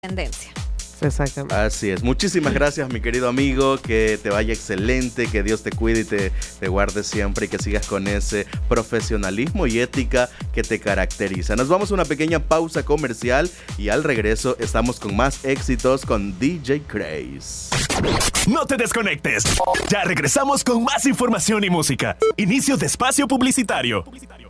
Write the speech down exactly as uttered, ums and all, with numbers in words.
tendencia. Exactamente. Así es. Muchísimas gracias, mi querido amigo. Que te vaya excelente, que Dios te cuide y te, te guarde siempre y que sigas con ese profesionalismo y ética que te caracteriza. Nos vamos a una pequeña pausa comercial y al regreso estamos con más éxitos con D J Craze. No te desconectes. Ya regresamos con más información y música. Inicio de espacio publicitario.